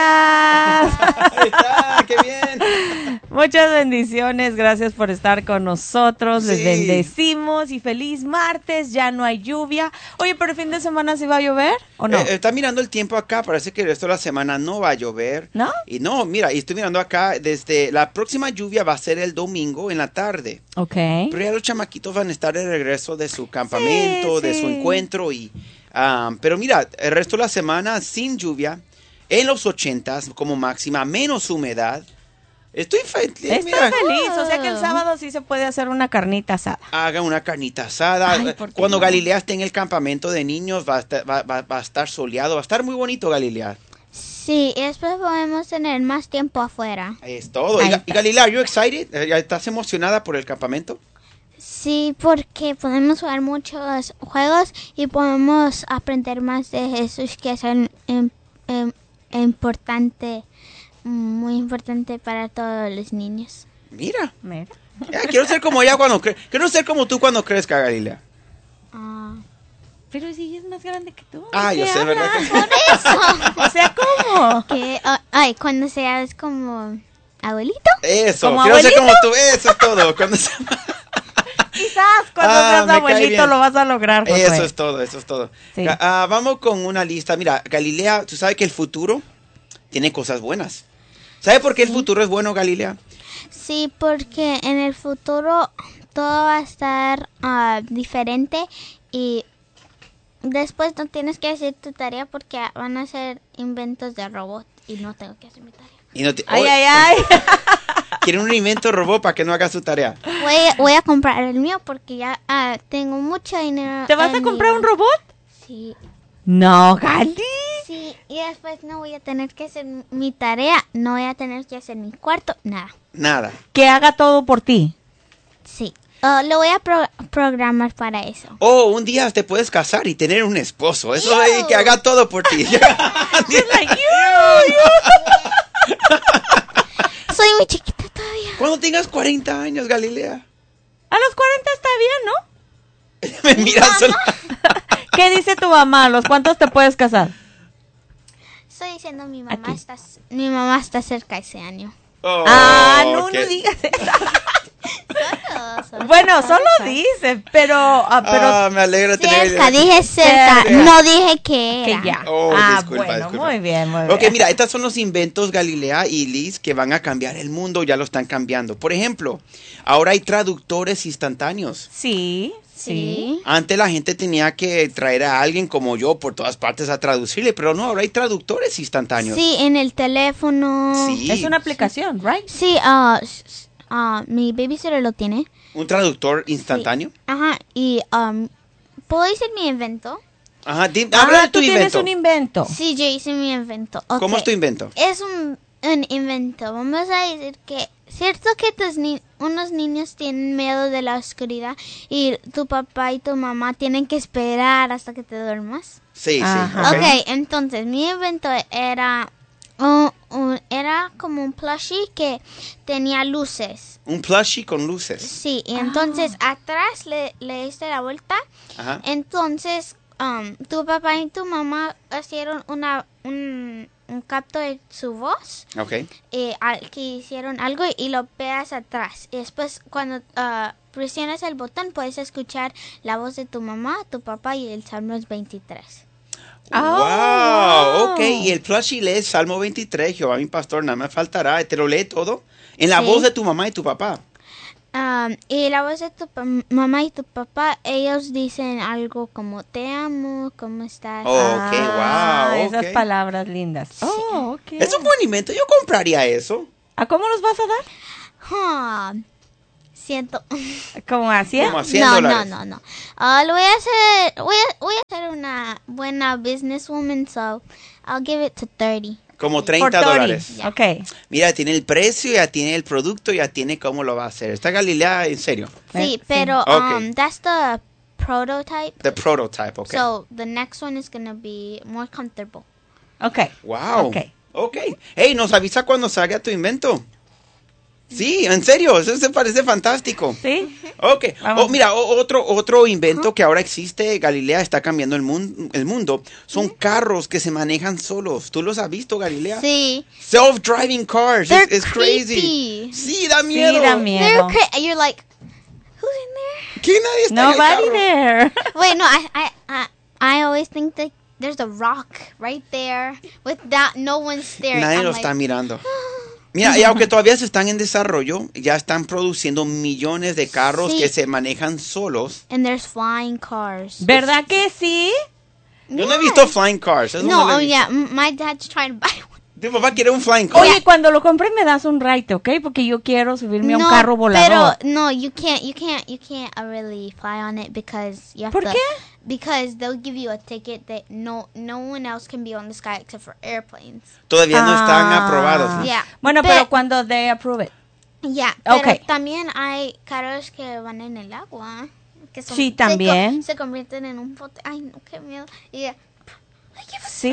[SPEAKER 1] Ahí está, qué bien.
[SPEAKER 2] Muchas bendiciones, gracias por estar con nosotros. Les
[SPEAKER 1] Sí.
[SPEAKER 2] bendecimos y feliz martes. Ya no hay lluvia. Oye, pero el fin de semana sí va a llover o no?
[SPEAKER 1] Eh, está mirando el tiempo acá, parece que el resto de la semana no va a llover.
[SPEAKER 2] ¿No?
[SPEAKER 1] Y no, mira, y estoy mirando acá, desde la próxima lluvia va a ser el domingo en la tarde.
[SPEAKER 2] Ok.
[SPEAKER 1] Pero ya los chamaquitos van a estar de regreso de su campamento,
[SPEAKER 2] Sí,
[SPEAKER 1] de
[SPEAKER 2] sí.
[SPEAKER 1] su encuentro. y um, Pero mira, el resto de la semana sin lluvia, en los ochentas como máxima, menos humedad. Estoy feliz.
[SPEAKER 2] Estoy
[SPEAKER 1] Mira,
[SPEAKER 2] feliz, o sea que el sábado sí se puede hacer una carnita asada.
[SPEAKER 1] haga una carnita asada.
[SPEAKER 2] Ay, ¿por qué
[SPEAKER 1] Cuando
[SPEAKER 2] no?
[SPEAKER 1] Galilea esté en el campamento de niños, va a, estar, va, va- va a estar soleado, va a estar muy bonito Galilea.
[SPEAKER 3] Sí, y después podemos tener más tiempo afuera.
[SPEAKER 1] Es todo. Y,
[SPEAKER 2] Ahí
[SPEAKER 1] Ga-
[SPEAKER 2] está.
[SPEAKER 1] y Galilea, ¿are you excited? Eh, ¿ya ¿Estás emocionada por el campamento?
[SPEAKER 3] Sí, porque podemos jugar muchos juegos y podemos aprender más de Jesús, que es un, im- im- importante, muy importante para todos los niños.
[SPEAKER 1] Mira,
[SPEAKER 2] Mira.
[SPEAKER 1] ya, quiero ser como ella cuando cre quiero ser como tú cuando crezca, Galilea.
[SPEAKER 3] Ah,
[SPEAKER 2] Pero si es más grande que tú.
[SPEAKER 1] Ah, yo
[SPEAKER 2] ¿qué
[SPEAKER 1] sé, ¿verdad?
[SPEAKER 2] hablas? O sea, ¿cómo?
[SPEAKER 3] que, ah, ay, cuando seas como abuelito.
[SPEAKER 1] Eso,
[SPEAKER 2] ¿Como
[SPEAKER 1] quiero ser
[SPEAKER 2] abuelito?
[SPEAKER 1] como tú, eso es todo. Cuando se-
[SPEAKER 2] Quizás cuando
[SPEAKER 1] Ah,
[SPEAKER 2] seas
[SPEAKER 1] me cae
[SPEAKER 2] abuelito
[SPEAKER 1] bien.
[SPEAKER 2] lo vas a lograr, Josué.
[SPEAKER 1] Eso es todo, eso es todo.
[SPEAKER 2] Sí.
[SPEAKER 1] Ga- ah, vamos con una lista. Mira, Galilea, tú sabes que el futuro tiene cosas buenas. ¿Sabes por qué el futuro es bueno, Galilea?
[SPEAKER 3] Sí, porque en el futuro todo va a estar ah, diferente y después no tienes que hacer tu tarea porque van a ser inventos de robot y no tengo que hacer mi tarea.
[SPEAKER 1] Y no te-
[SPEAKER 2] Ay,
[SPEAKER 1] oh,
[SPEAKER 2] ay, ay.
[SPEAKER 1] Quieren un invento robot para que no haga su tarea.
[SPEAKER 3] Voy a, voy a comprar el mío porque ya ah, tengo mucho dinero.
[SPEAKER 2] ¿Te vas a
[SPEAKER 3] en
[SPEAKER 2] comprar
[SPEAKER 3] mi-
[SPEAKER 2] un robot?
[SPEAKER 3] Sí,
[SPEAKER 2] No, Gali.
[SPEAKER 3] sí. Y después no voy a tener que hacer mi tarea, no voy a tener que hacer mi cuarto, nada.
[SPEAKER 1] Nada.
[SPEAKER 2] Que haga todo por ti.
[SPEAKER 3] Sí. Ah, lo voy a pro- programar para eso.
[SPEAKER 1] Oh, un día te puedes casar y tener un esposo. Eso
[SPEAKER 3] Ew.
[SPEAKER 1] de que haga todo por ti.
[SPEAKER 2] Just like you, you.
[SPEAKER 3] Soy muy chiquita todavía.
[SPEAKER 1] Cuando tengas cuarenta años, Galilea.
[SPEAKER 2] A los cuarenta está bien, ¿no?
[SPEAKER 1] Me miras sola.
[SPEAKER 2] ¿Qué dice tu mamá? ¿A los cuántos te puedes casar?
[SPEAKER 3] Estoy diciendo mi mamá
[SPEAKER 2] Aquí.
[SPEAKER 3] está mi mamá está cerca ese año.
[SPEAKER 1] Oh,
[SPEAKER 2] ah, no,
[SPEAKER 1] ok.
[SPEAKER 2] no digas eso.
[SPEAKER 3] Solo, solo
[SPEAKER 2] Bueno,
[SPEAKER 3] cerca.
[SPEAKER 2] solo dice, pero, ah, pero
[SPEAKER 1] Ah, me alegra tener
[SPEAKER 3] Cerca, dije cerca,
[SPEAKER 2] Cerca.
[SPEAKER 3] no dije que
[SPEAKER 2] que
[SPEAKER 3] era.
[SPEAKER 2] ya.
[SPEAKER 1] Oh,
[SPEAKER 2] ah,
[SPEAKER 1] disculpa,
[SPEAKER 2] bueno,
[SPEAKER 1] disculpa.
[SPEAKER 2] muy bien, muy bien.
[SPEAKER 1] Ok, mira, estos son los inventos, Galilea y Liz, que van a cambiar el mundo, ya lo están cambiando. Por ejemplo, ahora hay traductores instantáneos.
[SPEAKER 2] Sí, sí.
[SPEAKER 3] Sí.
[SPEAKER 1] Antes la gente tenía que traer a alguien como yo por todas partes a traducirle, pero no, ahora hay traductores instantáneos.
[SPEAKER 3] Sí, en el teléfono.
[SPEAKER 1] Sí.
[SPEAKER 2] Es una aplicación, right?
[SPEAKER 3] Sí, ah, s- s- ah, mi babysitter lo tiene.
[SPEAKER 1] ¿Un traductor instantáneo?
[SPEAKER 3] Ajá, y um, ¿puedo decir mi invento?
[SPEAKER 1] Ajá, di-
[SPEAKER 2] Ah,
[SPEAKER 1] habla de tu
[SPEAKER 2] tú tienes
[SPEAKER 1] invento.
[SPEAKER 2] un invento.
[SPEAKER 3] Sí, yo hice mi invento. Ok.
[SPEAKER 1] ¿Cómo es tu invento?
[SPEAKER 3] Es un, un invento. Vamos a decir que cierto que tus ni- unos niños tienen miedo de la oscuridad y tu papá y tu mamá tienen que esperar hasta que te duermas.
[SPEAKER 1] Sí,
[SPEAKER 2] Ajá.
[SPEAKER 1] sí.
[SPEAKER 3] Ok,
[SPEAKER 1] ok.
[SPEAKER 3] entonces mi invento era un- un- era como un plushie que tenía luces.
[SPEAKER 1] Un plushie con luces.
[SPEAKER 3] Sí, y entonces atrás le, le diste la vuelta.
[SPEAKER 1] Ajá.
[SPEAKER 3] Entonces, um, tu papá y tu mamá hicieron una un, un capto de su voz,
[SPEAKER 1] Ok.
[SPEAKER 3] eh, al- que hicieron algo y lo pegas atrás. Y después, cuando ah, presionas el botón, puedes escuchar la voz de tu mamá, tu papá y el Salmos veintitrés.
[SPEAKER 2] Ah,
[SPEAKER 1] wow,
[SPEAKER 2] wow.
[SPEAKER 1] ok. Y el plushie lee Salmo veintitrés, Jehová mi pastor, nada me faltará. ¿Te lo lee todo? En la
[SPEAKER 3] Sí.
[SPEAKER 1] voz de tu mamá y tu papá.
[SPEAKER 3] Um, y la voz de tu pa- mamá y tu papá, ellos dicen algo como te amo, ¿cómo estás?
[SPEAKER 1] Oh, ok,
[SPEAKER 2] Ah,
[SPEAKER 1] wow,
[SPEAKER 2] esas
[SPEAKER 1] ok.
[SPEAKER 2] palabras lindas. Oh, ok.
[SPEAKER 1] Es un buen invento, yo compraría eso.
[SPEAKER 2] ¿A cómo los vas a dar?
[SPEAKER 3] Ah, siento.
[SPEAKER 2] ¿Como a cien?
[SPEAKER 1] Como a cien
[SPEAKER 3] no,
[SPEAKER 1] dólares.
[SPEAKER 3] no, no, no. Ah, lo voy a hacer, voy a, voy a ser una buena businesswoman, so I'll give it to thirty.
[SPEAKER 1] Como
[SPEAKER 2] Por
[SPEAKER 1] treinta
[SPEAKER 2] Tori.
[SPEAKER 1] dólares.
[SPEAKER 2] Ok.
[SPEAKER 1] Mira, tiene el precio, ya tiene el producto, ya tiene cómo lo va a hacer. Está Galilea, en serio.
[SPEAKER 3] Sí,
[SPEAKER 2] Sí.
[SPEAKER 3] pero
[SPEAKER 1] Okay.
[SPEAKER 3] um, that's the prototype.
[SPEAKER 1] The prototype, ok.
[SPEAKER 3] So the next one is gonna be more comfortable.
[SPEAKER 2] Ok.
[SPEAKER 1] Wow.
[SPEAKER 2] Ok.
[SPEAKER 1] Ok. Hey, nos avisa cuando salga tu invento. Sí, en serio, eso se parece fantástico.
[SPEAKER 2] ¿Sí?
[SPEAKER 1] Ok.
[SPEAKER 2] Vamos.
[SPEAKER 1] Oh, mira, o- otro, otro invento que ahora existe, Galilea está cambiando el, mun- el mundo, son carros que se manejan solos. ¿Tú los has visto, Galilea?
[SPEAKER 3] Sí.
[SPEAKER 1] Self-driving cars.
[SPEAKER 3] They're
[SPEAKER 1] It's, it's crazy.
[SPEAKER 3] creepy.
[SPEAKER 1] Sí, da
[SPEAKER 2] Sí,
[SPEAKER 1] miedo.
[SPEAKER 2] da
[SPEAKER 3] They're
[SPEAKER 2] miedo.
[SPEAKER 3] cra- You're like, who's in there?
[SPEAKER 1] ¿Quién nadie está en el
[SPEAKER 2] Nobody
[SPEAKER 1] carro?
[SPEAKER 2] there.
[SPEAKER 3] Wait, no. I, I, I, I always think that there's a rock right there with that. No one's there.
[SPEAKER 1] Nadie
[SPEAKER 3] I'm
[SPEAKER 1] lo
[SPEAKER 3] like,
[SPEAKER 1] está mirando. Mira, y aunque todavía se están en desarrollo, ya están produciendo millones de carros
[SPEAKER 3] Sí.
[SPEAKER 1] que se manejan solos.
[SPEAKER 3] and there's flying cars.
[SPEAKER 2] ¿Verdad que sí?
[SPEAKER 1] Yo no he visto flying cars. Eso
[SPEAKER 3] No,
[SPEAKER 1] lo he
[SPEAKER 3] oh
[SPEAKER 1] visto.
[SPEAKER 3] yeah, m- my dad's trying to buy one.
[SPEAKER 1] Tu papá quiere un flying car.
[SPEAKER 2] Oye, cuando lo compres me das un ride, ¿ok? Porque yo quiero subirme a un
[SPEAKER 3] no,
[SPEAKER 2] carro volador.
[SPEAKER 3] pero no, you can't, you can't, you can't uh, really fly on it because you have
[SPEAKER 2] ¿Por
[SPEAKER 3] to.
[SPEAKER 2] qué?
[SPEAKER 3] Because they'll give you a ticket that no, no one else can be on the sky except for airplanes.
[SPEAKER 1] Todavía no están
[SPEAKER 2] Ah.
[SPEAKER 1] aprobados. ¿no?
[SPEAKER 3] Yeah.
[SPEAKER 2] Bueno,
[SPEAKER 3] But-
[SPEAKER 2] pero cuando they approve it.
[SPEAKER 3] Yeah, pero
[SPEAKER 2] Okay.
[SPEAKER 3] también hay carros que van en el agua. Que son,
[SPEAKER 2] Sí,
[SPEAKER 3] se co-
[SPEAKER 2] también.
[SPEAKER 3] Se, convierten en un bote. Ay, no, qué miedo. Y ya. Ay, qué
[SPEAKER 2] Sí.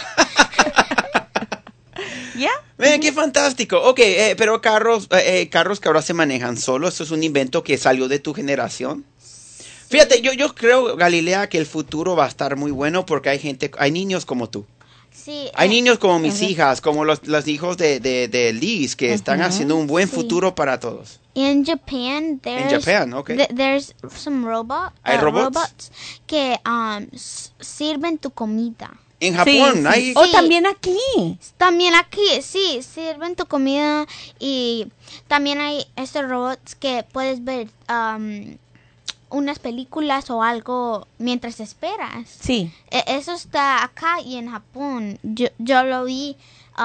[SPEAKER 2] ¿Ya?
[SPEAKER 1] Miren, qué fantástico. Ok, eh, pero carros, eh, eh, carros que ahora se manejan solos, eso es un invento que salió de tu generación. Fíjate, yo, yo creo, Galilea, que el futuro va a estar muy bueno porque hay gente, hay niños como tú.
[SPEAKER 3] Sí.
[SPEAKER 1] Hay
[SPEAKER 3] eh,
[SPEAKER 1] niños como mis hijas, como los, los hijos de, de, de Liz, que están haciendo un buen
[SPEAKER 3] Sí.
[SPEAKER 1] futuro para todos.
[SPEAKER 3] In Japan, there's
[SPEAKER 1] Japan, okay.
[SPEAKER 3] th- there's some robot,
[SPEAKER 1] ¿Hay
[SPEAKER 3] uh,
[SPEAKER 1] robots?
[SPEAKER 3] que um, s- sirven tu comida.
[SPEAKER 1] En Japón,
[SPEAKER 2] Sí, sí.
[SPEAKER 1] hay...
[SPEAKER 2] O
[SPEAKER 3] Sí.
[SPEAKER 2] también aquí.
[SPEAKER 3] También aquí, sí, sirven tu comida y también hay estos robots que puedes ver um, unas películas o algo mientras esperas.
[SPEAKER 2] Sí.
[SPEAKER 3] E- Eso está acá y en Japón. Yo, yo lo vi,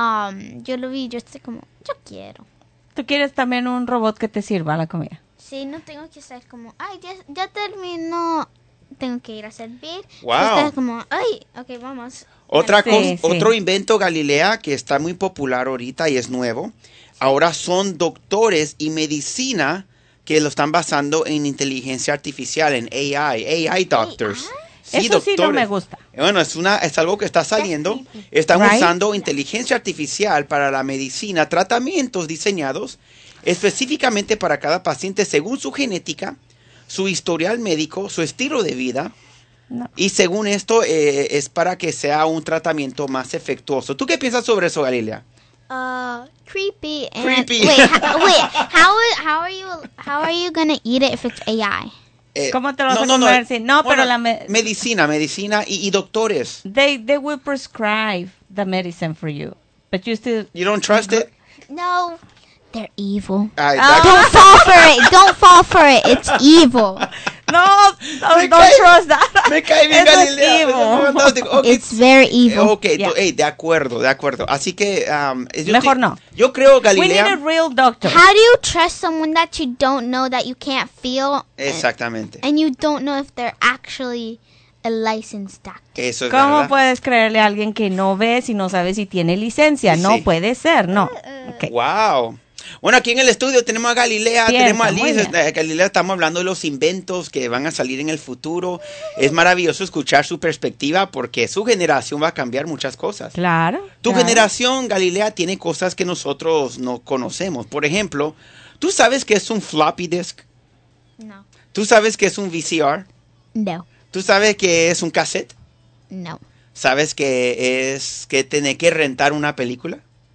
[SPEAKER 3] um, yo lo vi, yo estoy como, yo quiero.
[SPEAKER 2] ¿Tú quieres también un robot que te sirva la comida?
[SPEAKER 3] Sí, no tengo que estar como, ay, ya, ya terminó, tengo que ir a servir.
[SPEAKER 1] Wow.
[SPEAKER 3] Estás como, ay, ok, vamos.
[SPEAKER 1] Otra
[SPEAKER 2] Sí,
[SPEAKER 1] cosa,
[SPEAKER 2] sí.
[SPEAKER 1] otro invento, Galilea, que está muy popular ahorita y es nuevo. Ahora son doctores y medicina que lo están basando en inteligencia artificial, en A I, A I doctors.
[SPEAKER 2] Eso sí no me gusta.
[SPEAKER 1] Bueno, es, una, es algo que está saliendo. Están
[SPEAKER 2] Right.
[SPEAKER 1] usando inteligencia artificial para la medicina, tratamientos diseñados específicamente para cada paciente según su genética, su historial médico, su estilo de vida.
[SPEAKER 2] No.
[SPEAKER 1] Y según esto, eh, es para que sea un tratamiento más efectuoso. ¿Tú qué piensas sobre eso, Galilea?
[SPEAKER 3] Uh, creepy. And
[SPEAKER 1] Creepy.
[SPEAKER 3] Wait, ha- wait. How i- how are you how are you gonna eat it if it's A I?
[SPEAKER 1] Eh,
[SPEAKER 2] ¿Cómo te lo vas a comer? Sí, no, pero la me-
[SPEAKER 1] medicina, medicina y, y doctores.
[SPEAKER 2] They they will prescribe the medicine for you, but you still.
[SPEAKER 1] You don't trust it?
[SPEAKER 3] No, they're evil.
[SPEAKER 1] Ay,
[SPEAKER 2] Ah.
[SPEAKER 3] Don't fall for it. Don't fall for it. It's evil.
[SPEAKER 2] No, no,
[SPEAKER 1] Me
[SPEAKER 2] don't
[SPEAKER 1] cae-
[SPEAKER 2] trust that.
[SPEAKER 1] Me cae bien,
[SPEAKER 2] Eso es
[SPEAKER 1] Galilea. Eso es
[SPEAKER 2] evil.
[SPEAKER 1] fantástico. Ok.
[SPEAKER 3] It's very evil.
[SPEAKER 1] Ok,
[SPEAKER 2] Yeah.
[SPEAKER 1] to- hey, de acuerdo, de acuerdo. Así que... um, yo
[SPEAKER 2] Mejor
[SPEAKER 1] te-
[SPEAKER 2] no.
[SPEAKER 1] Yo creo,
[SPEAKER 2] We need a
[SPEAKER 1] Galilea...
[SPEAKER 2] real doctor.
[SPEAKER 3] How do you trust someone that you don't know, that you can't feel,
[SPEAKER 1] Exactamente.
[SPEAKER 3] and you don't know if they're actually a licensed doctor?
[SPEAKER 1] Eso es
[SPEAKER 2] ¿Cómo
[SPEAKER 1] verdad.
[SPEAKER 2] puedes creerle a alguien que no ves y no sabes si tiene licencia? No
[SPEAKER 1] Sí.
[SPEAKER 2] puede ser, no. Ok.
[SPEAKER 1] Wow. Bueno, aquí en el estudio tenemos a Galilea,
[SPEAKER 2] Cierto,
[SPEAKER 1] tenemos a
[SPEAKER 2] muy
[SPEAKER 1] Liz.
[SPEAKER 2] bien.
[SPEAKER 1] Eh, Galilea, estamos hablando de los inventos que van a salir en el futuro. Es maravilloso escuchar su perspectiva porque su generación va a cambiar muchas cosas.
[SPEAKER 2] Claro.
[SPEAKER 1] Tu
[SPEAKER 2] claro.
[SPEAKER 1] generación, Galilea, tiene cosas que nosotros no conocemos. Por ejemplo, ¿tú sabes qué es un floppy disk?
[SPEAKER 3] No.
[SPEAKER 1] ¿Tú sabes qué es un V C R?
[SPEAKER 3] No.
[SPEAKER 1] ¿Tú sabes qué es un cassette?
[SPEAKER 3] No.
[SPEAKER 1] ¿Sabes qué es que tener que rentar una película?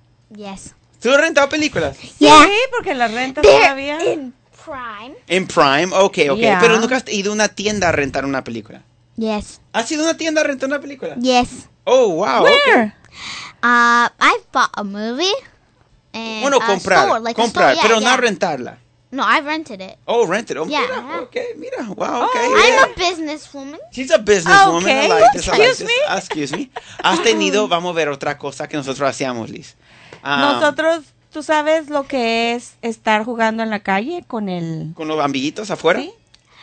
[SPEAKER 3] Yes.
[SPEAKER 1] ¿Tú has rentado películas?
[SPEAKER 2] Sí,
[SPEAKER 3] Yeah.
[SPEAKER 2] porque la renta
[SPEAKER 3] They're
[SPEAKER 2] todavía.
[SPEAKER 3] in prime.
[SPEAKER 1] En Prime, ok, ok.
[SPEAKER 2] Yeah.
[SPEAKER 1] Pero nunca has ido a una tienda a rentar una película.
[SPEAKER 3] Yes.
[SPEAKER 1] ¿Has ido a una tienda a rentar una película?
[SPEAKER 3] Yes.
[SPEAKER 1] Oh, wow. ok.
[SPEAKER 2] Where?
[SPEAKER 3] Uh, I bought a movie. And
[SPEAKER 1] Bueno,
[SPEAKER 3] a
[SPEAKER 1] comprar,
[SPEAKER 3] store, like a
[SPEAKER 1] comprar,
[SPEAKER 3] store, yeah,
[SPEAKER 1] pero no
[SPEAKER 3] yeah.
[SPEAKER 1] rentarla.
[SPEAKER 3] No, I rented it.
[SPEAKER 1] Oh, rented. Oh,
[SPEAKER 3] Yeah.
[SPEAKER 1] mira, ok, mira, wow, ok.
[SPEAKER 2] Oh,
[SPEAKER 1] yeah.
[SPEAKER 3] I'm a businesswoman.
[SPEAKER 1] She's a businesswoman. I
[SPEAKER 2] Okay.
[SPEAKER 1] like this, I like
[SPEAKER 2] Excuse
[SPEAKER 1] this.
[SPEAKER 2] me.
[SPEAKER 1] Ah, excuse me. Has tenido, vamos a ver otra cosa que nosotros hacíamos, Liz. Ah,
[SPEAKER 2] Nosotros, ¿tú sabes lo que es estar jugando en la calle con el...
[SPEAKER 1] ¿Con los amiguitos afuera?
[SPEAKER 2] Sí.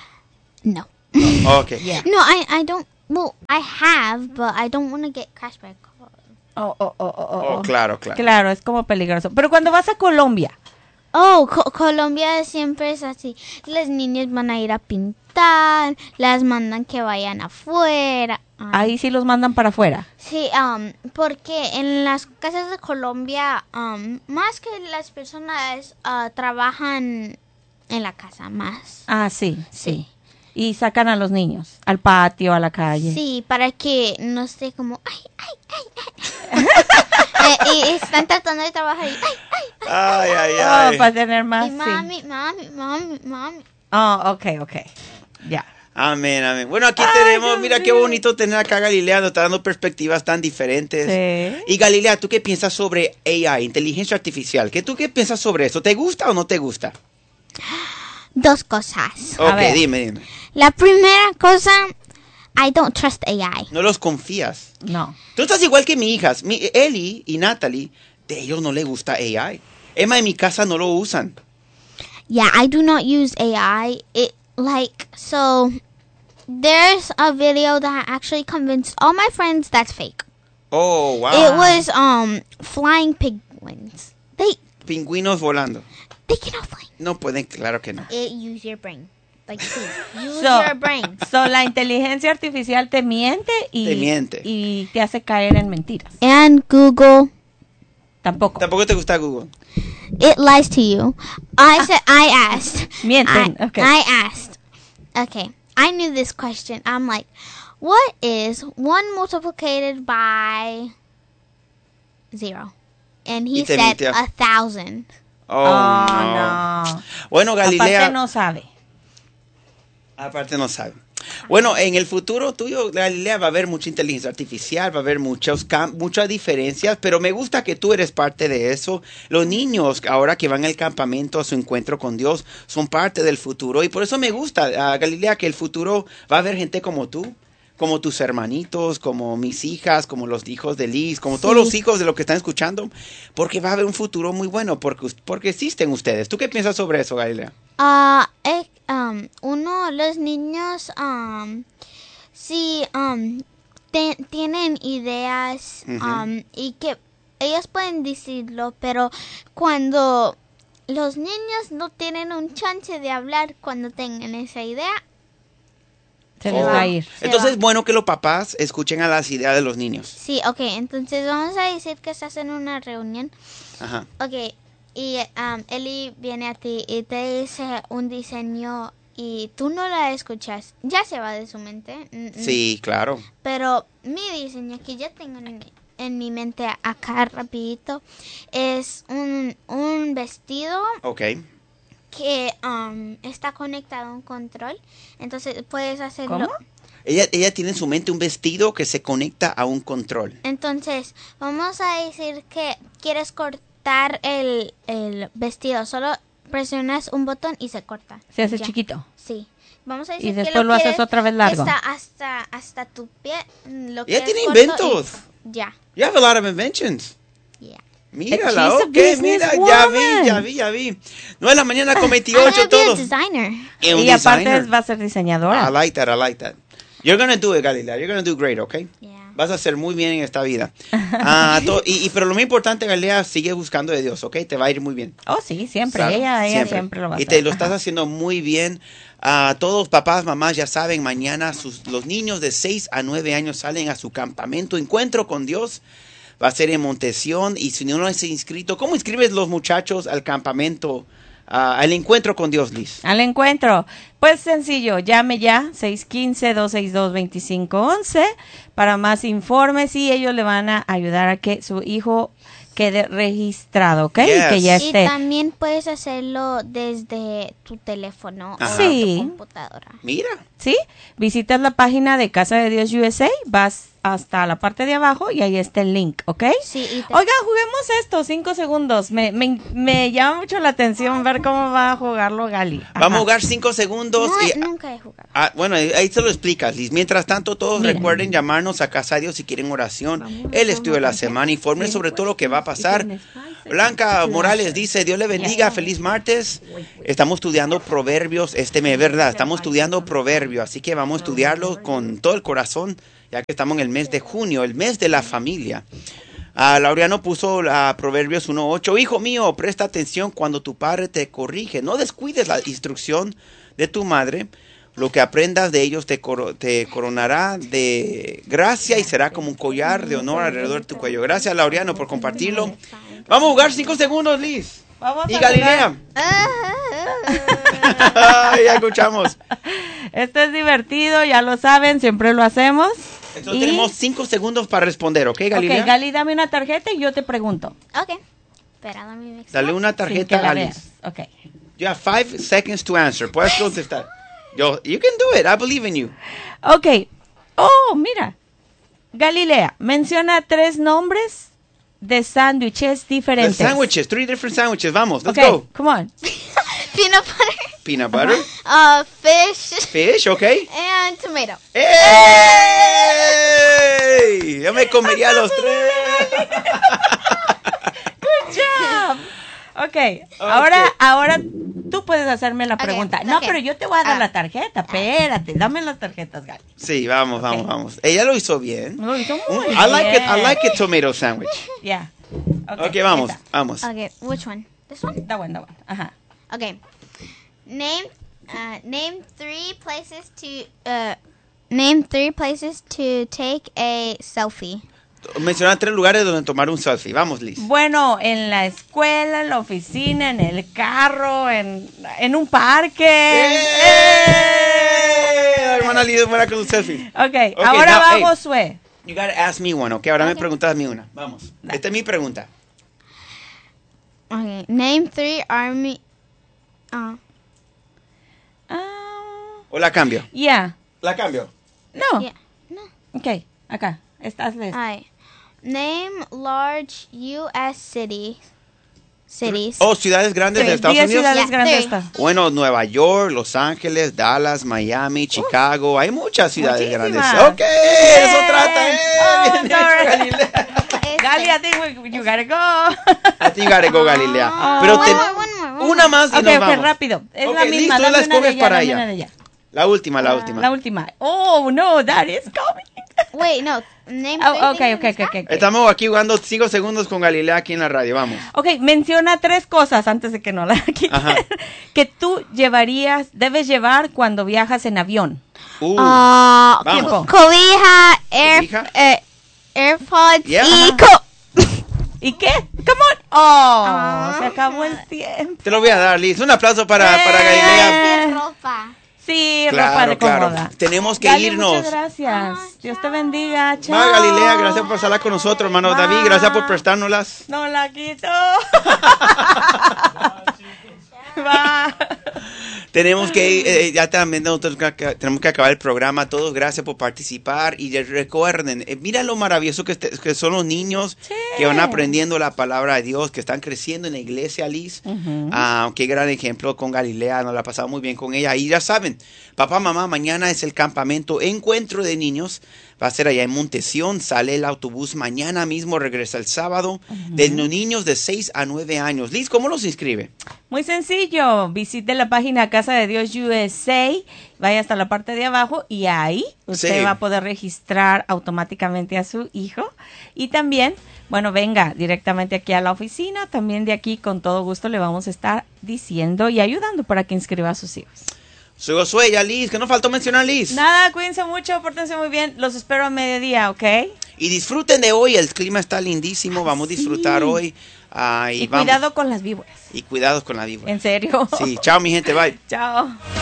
[SPEAKER 3] No.
[SPEAKER 1] Ok.
[SPEAKER 2] Yeah.
[SPEAKER 3] No, I, I don't. Well, I have, but I don't want to get crashed by a car.
[SPEAKER 2] Oh, oh, oh, oh, oh.
[SPEAKER 1] Oh, claro, claro.
[SPEAKER 2] Claro, es como peligroso. Pero cuando vas a Colombia,
[SPEAKER 3] Oh, Co- Colombia siempre es así. Las niñas van a ir a pintar, las mandan que vayan afuera. Ah,
[SPEAKER 2] ahí sí los mandan para afuera.
[SPEAKER 3] sí, um, porque en las casas de Colombia, um, más que las personas ah, trabajan en la casa más.
[SPEAKER 2] Ah, sí, sí.
[SPEAKER 3] Sí.
[SPEAKER 2] Y sacan a los niños al patio, a la calle.
[SPEAKER 3] Sí, para que no esté como, ay, ay, ay, ay. Eh, y están tratando de trabajar y, ay, ay,
[SPEAKER 1] Ay, ay,
[SPEAKER 2] Oh,
[SPEAKER 1] ay.
[SPEAKER 2] para tener más,
[SPEAKER 3] y
[SPEAKER 2] sí.
[SPEAKER 3] mami, mami, mami, mami.
[SPEAKER 2] Oh, ok, ok. Ya.
[SPEAKER 1] Amén, amén. Bueno, aquí
[SPEAKER 2] Ay,
[SPEAKER 1] tenemos,
[SPEAKER 2] Dios
[SPEAKER 1] mira qué
[SPEAKER 2] mío.
[SPEAKER 1] bonito tener acá a Galilea, nos está dando perspectivas tan diferentes.
[SPEAKER 2] Sí.
[SPEAKER 1] Y Galilea, ¿tú qué piensas sobre A I, inteligencia artificial? ¿Qué tú qué piensas sobre eso? ¿Te gusta o no te gusta?
[SPEAKER 3] Dos cosas.
[SPEAKER 1] Ok,
[SPEAKER 2] ver.
[SPEAKER 1] dime, dime.
[SPEAKER 3] La primera cosa, I don't trust A I.
[SPEAKER 1] No los confías.
[SPEAKER 2] No.
[SPEAKER 1] Tú estás igual que mi hijas, mi, Ellie y Natalie, de ellos no les gusta A I. Emma en mi casa no lo usan.
[SPEAKER 3] Yeah, I do not use A I. It like so. There's a video that actually convinced all my friends that's fake.
[SPEAKER 1] Oh, wow.
[SPEAKER 3] It was um flying penguins. They
[SPEAKER 1] Pingüinos volando.
[SPEAKER 3] they cannot fly.
[SPEAKER 1] No pueden, claro que no.
[SPEAKER 3] It, use your brain. Like please, use
[SPEAKER 2] So,
[SPEAKER 3] your brain.
[SPEAKER 2] so, la inteligencia artificial te miente y
[SPEAKER 1] Te miente.
[SPEAKER 2] y te hace caer en mentiras.
[SPEAKER 3] And Google,
[SPEAKER 2] Tampoco.
[SPEAKER 1] Tampoco te gusta Google.
[SPEAKER 3] it lies to you. I said I asked.
[SPEAKER 2] Mienten.
[SPEAKER 3] I,
[SPEAKER 2] Okay.
[SPEAKER 3] I asked. Okay, I knew this question. I'm like, what is one multiplicated by zero? And he
[SPEAKER 1] Y te
[SPEAKER 3] said
[SPEAKER 1] mintió.
[SPEAKER 3] a thousand.
[SPEAKER 1] Oh,
[SPEAKER 2] Oh,
[SPEAKER 1] no.
[SPEAKER 2] no.
[SPEAKER 1] Bueno, Galilea.
[SPEAKER 2] Aparte no sabe.
[SPEAKER 1] Aparte no sabe. Bueno, en el futuro tuyo, Galilea, va a haber mucha inteligencia artificial, va a haber muchos cam- muchas diferencias, pero me gusta que tú eres parte de eso. Los niños, ahora que van al campamento a su encuentro con Dios, son parte del futuro. Y por eso me gusta, ah, Galilea, que el futuro va a haber gente como tú, como tus hermanitos, como mis hijas, como los hijos de Liz, como todos
[SPEAKER 3] Sí.
[SPEAKER 1] los hijos de los que están escuchando, porque va a haber un futuro muy bueno, porque, porque existen ustedes. ¿Tú qué piensas sobre eso, Galilea?
[SPEAKER 3] Ah, eh, um, uno, los niños, um, si um, te- tienen ideas
[SPEAKER 1] Ujú.
[SPEAKER 3] um, y que ellos pueden decirlo, pero cuando los niños no tienen un chance de hablar cuando tengan esa idea,
[SPEAKER 2] Se les
[SPEAKER 1] Oh.
[SPEAKER 2] va a ir.
[SPEAKER 3] se
[SPEAKER 1] Entonces
[SPEAKER 3] va.
[SPEAKER 1] es bueno que los papás escuchen a las ideas de los niños.
[SPEAKER 3] Sí, ok, entonces vamos a decir que estás en una reunión.
[SPEAKER 1] Ajá.
[SPEAKER 3] Ok, y um, Eli viene a ti y te dice un diseño y tú no la escuchas. Ya se va de su mente. mm, mm,
[SPEAKER 1] Sí, claro.
[SPEAKER 3] Pero mi diseño que ya tengo en, mi- en mi mente acá rapidito es un, un vestido
[SPEAKER 1] Ok.
[SPEAKER 3] que um, está conectado a un control. Entonces puedes hacerlo.
[SPEAKER 2] ¿Cómo?
[SPEAKER 1] Ella, ella tiene en su mente un vestido que se conecta a un control.
[SPEAKER 3] Entonces, vamos a decir que quieres cortar el, el vestido. Solo presionas un botón y se corta.
[SPEAKER 2] Se hace
[SPEAKER 3] Ya.
[SPEAKER 2] chiquito.
[SPEAKER 3] Sí. Vamos a decir
[SPEAKER 2] Y
[SPEAKER 3] que
[SPEAKER 2] después lo haces
[SPEAKER 3] quieres
[SPEAKER 2] otra vez largo.
[SPEAKER 3] Hasta, hasta, hasta tu pie. mm, Lo
[SPEAKER 1] Ella
[SPEAKER 3] quieres
[SPEAKER 1] tiene
[SPEAKER 3] corto
[SPEAKER 1] inventos.
[SPEAKER 3] y- Ya.
[SPEAKER 1] You have a lot of inventions.
[SPEAKER 3] Yeah.
[SPEAKER 1] Mírala,
[SPEAKER 2] She's a
[SPEAKER 1] ok, mira, ya vi,
[SPEAKER 2] businesswoman.
[SPEAKER 1] ya vi, ya vi. nueve de la mañana con
[SPEAKER 3] I'm
[SPEAKER 1] veintiocho
[SPEAKER 3] gonna be
[SPEAKER 1] todo.
[SPEAKER 3] a designer.
[SPEAKER 1] Y un
[SPEAKER 2] Y aparte
[SPEAKER 1] designer.
[SPEAKER 2] va a ser diseñadora.
[SPEAKER 1] I like that, I like that. You're gonna do it, Galilea. You're gonna do great, okay?
[SPEAKER 3] Yeah.
[SPEAKER 1] Vas a hacer muy bien en esta vida. Ah, to- y, y- pero lo más importante, Galilea, sigue buscando de Dios, ¿ok? Te va a ir muy bien.
[SPEAKER 2] Oh, sí, siempre.
[SPEAKER 1] Claro,
[SPEAKER 2] ella ella siempre. lo va a
[SPEAKER 1] Y
[SPEAKER 2] hacer.
[SPEAKER 1] te lo estás
[SPEAKER 2] Ajá.
[SPEAKER 1] haciendo muy bien. Ah, todos papás, mamás ya saben, mañana sus, los niños de seis a nueve años salen a su campamento, encuentro con Dios. Va a ser en Montesión. Y si no se ha inscrito, ¿cómo inscribes los muchachos al campamento, ah, al encuentro con Dios, Liz?
[SPEAKER 2] Al encuentro. Pues sencillo, llame ya seis uno cinco, dos seis dos, dos cinco uno uno para más informes y ellos le van a ayudar a que su hijo quede registrado, ¿ok?
[SPEAKER 1] Yes.
[SPEAKER 2] Y que ya
[SPEAKER 3] Y
[SPEAKER 2] esté.
[SPEAKER 3] también puedes hacerlo desde tu teléfono
[SPEAKER 1] Ajá.
[SPEAKER 3] o
[SPEAKER 2] Sí.
[SPEAKER 3] tu computadora.
[SPEAKER 1] Mira.
[SPEAKER 2] ¿Sí? Visitas la página de Casa de Dios U S A, vas hasta la parte de abajo y ahí está el link, ¿ok?
[SPEAKER 3] Sí, y te-
[SPEAKER 2] Oiga, juguemos esto, cinco segundos. Me, me, me llama mucho la atención ver cómo va a jugarlo Gali. Ajá.
[SPEAKER 1] Vamos a jugar cinco segundos.
[SPEAKER 3] No,
[SPEAKER 1] y,
[SPEAKER 3] nunca he jugado.
[SPEAKER 1] ah, bueno, ahí ahí se lo explicas, Liz. Mientras tanto, todos
[SPEAKER 2] Mira.
[SPEAKER 1] recuerden llamarnos a Casa de Dios si quieren oración. El estudio de la semana, informes sobre todo lo que va a pasar. Blanca Morales dice, Dios le bendiga, feliz martes. Estamos estudiando proverbios este mes, ¿verdad? Estamos estudiando proverbios, así que vamos a estudiarlo con todo el corazón, ya que estamos en el mes de junio, el mes de la familia. Uh, Laureano puso uh, Proverbios uno ocho. Hijo mío, presta atención cuando tu padre te corrige. No descuides la instrucción de tu madre. Lo que aprendas de ellos te, coro te coronará de gracia y será como un collar de honor alrededor de tu cuello. Gracias, Laureano, por compartirlo. Vamos a jugar cinco segundos, Liz.
[SPEAKER 2] Vamos
[SPEAKER 1] y
[SPEAKER 2] a
[SPEAKER 1] Galilea. Ya escuchamos.
[SPEAKER 2] Esto es divertido, ya lo saben, siempre lo hacemos.
[SPEAKER 1] Entonces
[SPEAKER 2] y...
[SPEAKER 1] tenemos cinco segundos para responder, ¿ok, Galilea?
[SPEAKER 2] Ok, Gali, dame una tarjeta y yo te pregunto.
[SPEAKER 3] Ok. Espera, dame mi
[SPEAKER 1] Dale una
[SPEAKER 2] Sin que
[SPEAKER 1] tarjeta
[SPEAKER 2] la
[SPEAKER 1] a
[SPEAKER 2] veas.
[SPEAKER 1] Liz.
[SPEAKER 2] Ok.
[SPEAKER 1] You have five seconds to answer. Puedes contestar. Yo, you can do it. I believe in you.
[SPEAKER 2] Ok. Oh, mira. Galilea, menciona tres nombres de sándwiches
[SPEAKER 1] The
[SPEAKER 2] diferentes.
[SPEAKER 1] sandwiches, three different sandwiches. Vamos, let's
[SPEAKER 2] Ok,
[SPEAKER 1] go.
[SPEAKER 2] come on.
[SPEAKER 3] Peanut butter,
[SPEAKER 1] Peanut butter,
[SPEAKER 3] uh, fish,
[SPEAKER 1] fish, ok.
[SPEAKER 3] and tomato.
[SPEAKER 1] ¡Ey! Yo me comería los tres.
[SPEAKER 2] Good job. Okay, ahora, ahora tú puedes hacerme la
[SPEAKER 3] Ok,
[SPEAKER 2] pregunta. No,
[SPEAKER 3] ok.
[SPEAKER 2] pero yo te voy a dar
[SPEAKER 3] Ah.
[SPEAKER 2] la tarjeta. Espérate, dame las tarjetas, Gali.
[SPEAKER 1] Sí, vamos, vamos,
[SPEAKER 2] Ok.
[SPEAKER 1] vamos. Ella lo hizo bien.
[SPEAKER 2] Lo hizo muy
[SPEAKER 1] I like it. I
[SPEAKER 2] bien.
[SPEAKER 1] like it tomato sandwich.
[SPEAKER 2] Yeah.
[SPEAKER 1] Ok, vamos,
[SPEAKER 2] esta.
[SPEAKER 1] vamos.
[SPEAKER 3] Okay, which one? This one?
[SPEAKER 2] That one, that one. Ajá.
[SPEAKER 3] Okay. Name, uh, name three places to, uh, name three places to take a selfie.
[SPEAKER 1] Menciona tres lugares donde tomar un selfie. Vamos, Liz.
[SPEAKER 2] Bueno, en la escuela, en la oficina, en el carro, en, en un parque.
[SPEAKER 1] ¡Eh! La hermana Liz fuera con un selfie.
[SPEAKER 2] Ok,
[SPEAKER 1] Ok,
[SPEAKER 2] ahora
[SPEAKER 1] now, hey.
[SPEAKER 2] vamos, Sue.
[SPEAKER 1] You gotta ask me one, ok. Ahora me
[SPEAKER 3] Ok.
[SPEAKER 1] preguntas a mí una. Vamos. Esta es mi pregunta.
[SPEAKER 3] Okay. Name three army. Uh,
[SPEAKER 2] Ah,
[SPEAKER 1] ¿O la cambio?
[SPEAKER 2] yeah.
[SPEAKER 1] La cambio.
[SPEAKER 2] No.
[SPEAKER 3] yeah. No.
[SPEAKER 2] Ok, acá. Estás de...
[SPEAKER 3] Alright. Name large U S cities. Cities.
[SPEAKER 1] Oh, ciudades grandes de
[SPEAKER 2] Diez
[SPEAKER 1] Estados Unidos.
[SPEAKER 2] ciudades
[SPEAKER 3] Yeah,
[SPEAKER 2] grandes
[SPEAKER 3] three.
[SPEAKER 2] está.
[SPEAKER 1] Bueno, Nueva York, Los Ángeles, Dallas, Miami, Chicago. Hay muchas ciudades
[SPEAKER 2] Muchísimas.
[SPEAKER 1] grandes. Ok,
[SPEAKER 2] Bien.
[SPEAKER 1] eso trata. Eh.
[SPEAKER 2] Oh,
[SPEAKER 1] Bien hecho,
[SPEAKER 2] sorry.
[SPEAKER 1] Galilea.
[SPEAKER 3] Este.
[SPEAKER 2] Gali, I think we, you gotta go.
[SPEAKER 1] I think I gotta go, Galilea.
[SPEAKER 3] Ah,
[SPEAKER 1] Pero
[SPEAKER 3] one
[SPEAKER 1] te-
[SPEAKER 3] more, one more, one
[SPEAKER 1] una más y
[SPEAKER 2] Ok,
[SPEAKER 1] nos
[SPEAKER 2] ok,
[SPEAKER 1] vamos.
[SPEAKER 2] rápido. Es
[SPEAKER 1] Ok,
[SPEAKER 2] la misma.
[SPEAKER 1] listo, la
[SPEAKER 2] Dame una de
[SPEAKER 1] escoges
[SPEAKER 2] allá,
[SPEAKER 1] para
[SPEAKER 2] dame
[SPEAKER 1] ella.
[SPEAKER 2] una de allá.
[SPEAKER 1] La última, la última.
[SPEAKER 2] La última. Oh, no, that is coming.
[SPEAKER 3] Wait, no. Name three
[SPEAKER 2] Oh, ok,
[SPEAKER 3] things
[SPEAKER 2] ok,
[SPEAKER 3] in
[SPEAKER 2] ok,
[SPEAKER 3] the
[SPEAKER 2] ok.
[SPEAKER 3] sky.
[SPEAKER 2] ok.
[SPEAKER 1] Estamos aquí jugando cinco segundos con Galilea aquí en la radio. Vamos.
[SPEAKER 2] Ok, menciona tres cosas antes de que no la quiten.
[SPEAKER 1] Ajá.
[SPEAKER 2] Que tú llevarías, debes llevar cuando viajas en avión.
[SPEAKER 1] Uh,
[SPEAKER 3] Ah,
[SPEAKER 1] Vamos.
[SPEAKER 3] co- cobija, air,
[SPEAKER 1] Cobija.
[SPEAKER 3] eh, AirPods
[SPEAKER 1] Yeah.
[SPEAKER 3] y
[SPEAKER 1] Ajá.
[SPEAKER 3] co-
[SPEAKER 2] ¿Y qué? Come on. Oh,
[SPEAKER 3] Ah.
[SPEAKER 2] se acabó el tiempo.
[SPEAKER 1] te lo voy a dar, Liz. Un aplauso para, para
[SPEAKER 2] Eh.
[SPEAKER 1] Galilea.
[SPEAKER 3] y ropa.
[SPEAKER 2] Sí,
[SPEAKER 1] Claro,
[SPEAKER 2] ropa de
[SPEAKER 1] claro.
[SPEAKER 2] cómoda.
[SPEAKER 1] Tenemos que
[SPEAKER 2] Gali,
[SPEAKER 1] irnos.
[SPEAKER 2] Muchas gracias.
[SPEAKER 3] Ah,
[SPEAKER 2] Dios te
[SPEAKER 3] chao.
[SPEAKER 2] bendiga. Chao.
[SPEAKER 1] Ma, Galilea, gracias por estar con nosotros, hermano
[SPEAKER 2] Ma.
[SPEAKER 1] David. Gracias por prestárnoslas.
[SPEAKER 2] No la quito. Va.
[SPEAKER 1] Tenemos que, eh, ya también nosotros que- que- tenemos que acabar el programa. Todos gracias por participar y de- recuerden, eh, mira lo maravilloso que, este- que son los niños
[SPEAKER 2] Sí.
[SPEAKER 1] que van aprendiendo la palabra de Dios, que están creciendo en la iglesia, Liz.
[SPEAKER 2] Ujú.
[SPEAKER 1] Ah, qué gran ejemplo con Galilea, nos la pasamos muy bien con ella. Y ya saben, papá, mamá, mañana es el campamento Encuentro de Niños. Va a ser allá en Montesión, sale el autobús mañana mismo, regresa el sábado, de los niños de seis a nueve años. Liz, ¿cómo los inscribe?
[SPEAKER 2] Muy sencillo, visite la página Casa de Dios U S A, vaya hasta la parte de abajo y ahí usted
[SPEAKER 1] Sí.
[SPEAKER 2] va a poder registrar automáticamente a su hijo y también, bueno, venga directamente aquí a la oficina, también de aquí con todo gusto le vamos a estar diciendo y ayudando para que inscriba a sus hijos.
[SPEAKER 1] Soy Josué, ya Liz, que nos faltó mencionar, Liz.
[SPEAKER 2] Nada, cuídense mucho, pórtense muy bien, los espero a mediodía, ¿ok?
[SPEAKER 1] Y disfruten de hoy, el clima está lindísimo, vamos a disfrutar hoy. ah, y
[SPEAKER 2] Y
[SPEAKER 1] vamos.
[SPEAKER 2] cuidado con las víboras,
[SPEAKER 1] Y cuidados con la víbora.
[SPEAKER 2] en serio.
[SPEAKER 1] Sí, chao mi gente, bye.
[SPEAKER 2] Chao.